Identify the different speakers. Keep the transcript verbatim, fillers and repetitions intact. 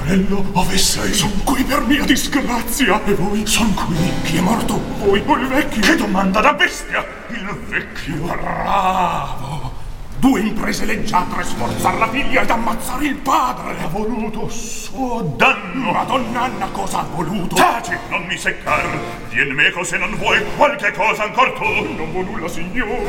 Speaker 1: Fiorello, ove sei? Son qui per mia disgrazia. E voi? Son qui. Chi è morto? Voi o il vecchio? Che domanda da bestia! Il vecchio. Bravo. Due imprese leggiadre, sforzar la figlia ed ammazzare il padre. Ha voluto suo danno. Madonna Anna, cosa ha voluto?
Speaker 2: Taci, non mi seccar. Vien meco se non vuoi qualche cosa ancor tu.
Speaker 1: Non vuoi nulla, signor.